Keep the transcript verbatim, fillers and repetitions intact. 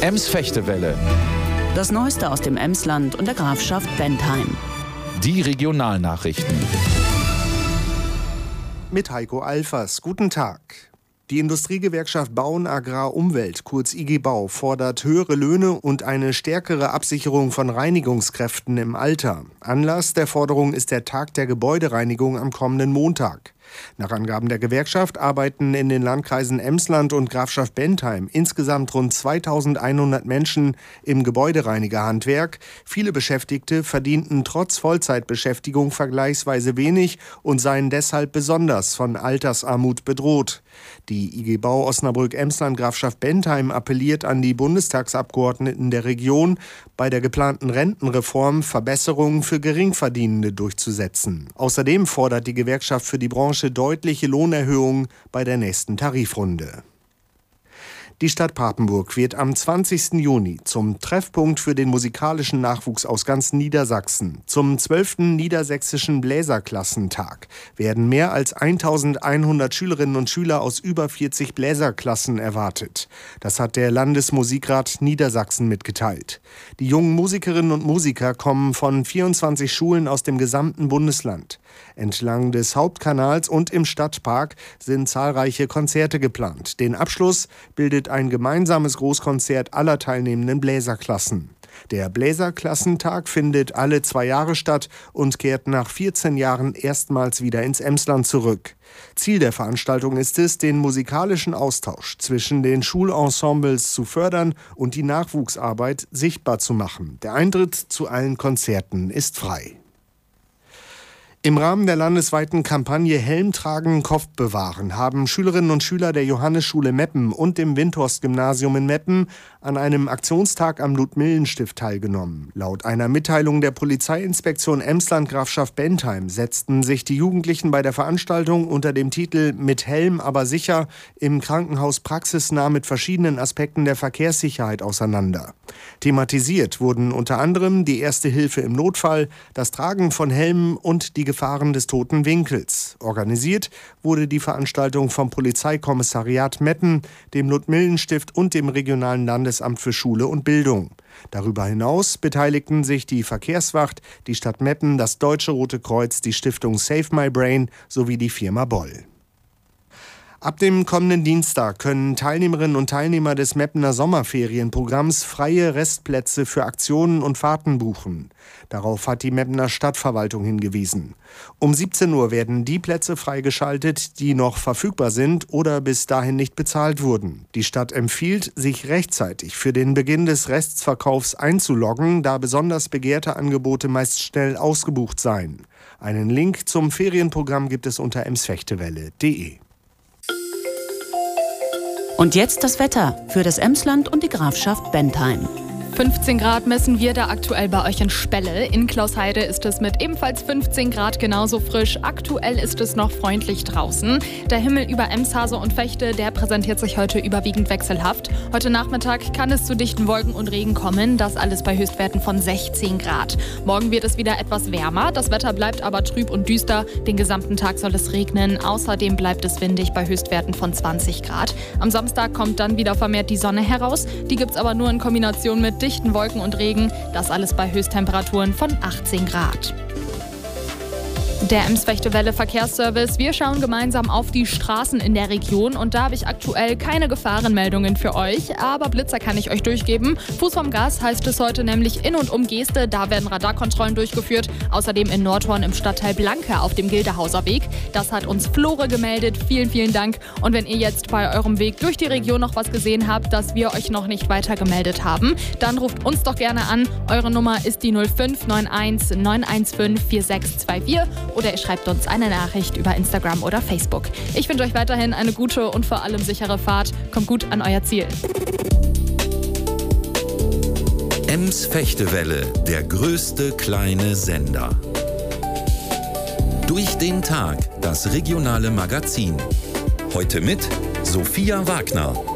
Ems-Fechtewelle. Das Neueste aus dem Emsland und der Grafschaft Bentheim. Die Regionalnachrichten. Mit Heiko Alfers. Guten Tag. Die Industriegewerkschaft Bauen Agrar Umwelt, kurz I G Bau, fordert höhere Löhne und eine stärkere Absicherung von Reinigungskräften im Alter. Anlass der Forderung ist der Tag der Gebäudereinigung am kommenden Montag. Nach Angaben der Gewerkschaft arbeiten in den Landkreisen Emsland und Grafschaft Bentheim insgesamt rund zweitausendeinhundert Menschen im Gebäudereinigerhandwerk. Viele Beschäftigte verdienten trotz Vollzeitbeschäftigung vergleichsweise wenig und seien deshalb besonders von Altersarmut bedroht. Die I G Bau Osnabrück-Emsland Grafschaft Bentheim appelliert an die Bundestagsabgeordneten der Region, bei der geplanten Rentenreform Verbesserungen für Geringverdienende durchzusetzen. Außerdem fordert die Gewerkschaft für die Branche deutliche Lohnerhöhungen bei der nächsten Tarifrunde. Die Stadt Papenburg wird am zwanzigsten Juni zum Treffpunkt für den musikalischen Nachwuchs aus ganz Niedersachsen. Zum zwölften Niedersächsischen Bläserklassentag werden mehr als eintausendeinhundert Schülerinnen und Schüler aus über vierzig Bläserklassen erwartet. Das hat der Landesmusikrat Niedersachsen mitgeteilt. Die jungen Musikerinnen und Musiker kommen von vierundzwanzig Schulen aus dem gesamten Bundesland. Entlang des Hauptkanals und im Stadtpark sind zahlreiche Konzerte geplant. Den Abschluss bildet ein gemeinsames Großkonzert aller teilnehmenden Bläserklassen. Der Bläserklassentag findet alle zwei Jahre statt und kehrt nach vierzehn Jahren erstmals wieder ins Emsland zurück. Ziel der Veranstaltung ist es, den musikalischen Austausch zwischen den Schulensembles zu fördern und die Nachwuchsarbeit sichtbar zu machen. Der Eintritt zu allen Konzerten ist frei. Im Rahmen der landesweiten Kampagne Helm tragen, Kopf bewahren haben Schülerinnen und Schüler der Johannesschule Meppen und dem Windhorst-Gymnasium in Meppen an einem Aktionstag am Ludmillenstift teilgenommen. Laut einer Mitteilung der Polizeiinspektion Emsland Grafschaft Bentheim setzten sich die Jugendlichen bei der Veranstaltung unter dem Titel Mit Helm aber sicher im Krankenhaus praxisnah mit verschiedenen Aspekten der Verkehrssicherheit auseinander. Thematisiert wurden unter anderem die Erste Hilfe im Notfall, das Tragen von Helmen und die Gefahren des toten Winkels. Organisiert wurde die Veranstaltung vom Polizeikommissariat Meppen, dem Ludmillenstift und dem regionalen Landesamt für Schule und Bildung. Darüber hinaus beteiligten sich die Verkehrswacht, die Stadt Meppen, das Deutsche Rote Kreuz, die Stiftung Save My Brain sowie die Firma Boll. Ab dem kommenden Dienstag können Teilnehmerinnen und Teilnehmer des Meppener Sommerferienprogramms freie Restplätze für Aktionen und Fahrten buchen. Darauf hat die Meppener Stadtverwaltung hingewiesen. Um siebzehn Uhr werden die Plätze freigeschaltet, die noch verfügbar sind oder bis dahin nicht bezahlt wurden. Die Stadt empfiehlt, sich rechtzeitig für den Beginn des Restverkaufs einzuloggen, da besonders begehrte Angebote meist schnell ausgebucht seien. Einen Link zum Ferienprogramm gibt es unter emsfechtewelle punkt de. Und jetzt das Wetter für das Emsland und die Grafschaft Bentheim. fünfzehn Grad messen wir da aktuell bei euch in Spelle. In Klausheide ist es mit ebenfalls fünfzehn Grad genauso frisch. Aktuell ist es noch freundlich draußen. Der Himmel über Emshase und Vechte, der präsentiert sich heute überwiegend wechselhaft. Heute Nachmittag kann es zu dichten Wolken und Regen kommen. Das alles bei Höchstwerten von sechzehn Grad. Morgen wird es wieder etwas wärmer. Das Wetter bleibt aber trüb und düster. Den gesamten Tag soll es regnen. Außerdem bleibt es windig bei Höchstwerten von zwanzig Grad. Am Samstag kommt dann wieder vermehrt die Sonne heraus. Die gibt es aber nur in Kombination mit dichten Wolken und Regen, das alles bei Höchsttemperaturen von achtzehn Grad. Der Ems-Fechtewelle Verkehrsservice. Wir schauen gemeinsam auf die Straßen in der Region und da habe ich aktuell keine Gefahrenmeldungen für euch, aber Blitzer kann ich euch durchgeben. Fuß vom Gas heißt es heute nämlich in und um Geeste, da werden Radarkontrollen durchgeführt. Außerdem in Nordhorn im Stadtteil Blanke auf dem Gildehauser Weg. Das hat uns Flore gemeldet. Vielen, vielen Dank. Und wenn ihr jetzt bei eurem Weg durch die Region noch was gesehen habt, das wir euch noch nicht weiter gemeldet haben, dann ruft uns doch gerne an. Eure Nummer ist die null fünf neun eins neun eins fünf vier sechs zwei vier. Oder ihr schreibt uns eine Nachricht über Instagram oder Facebook. Ich wünsche euch weiterhin eine gute und vor allem sichere Fahrt. Kommt gut an euer Ziel. Ems-Fechtewelle, der größte kleine Sender. Durch den Tag, das regionale Magazin. Heute mit Sophia Wagner.